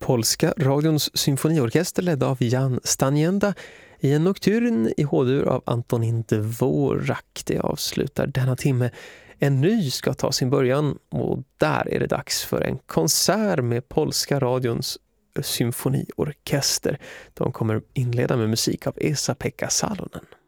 Polska radions symfoniorkester ledd av Jan Stanienda i en nocturn i H-dur av Antonin Dvorak. Det avslutar denna timme. En ny ska ta sin början och där är det dags för en konsert med Polska radions symfoniorkester. De kommer inleda med musik av Esa-Pekka Salonen.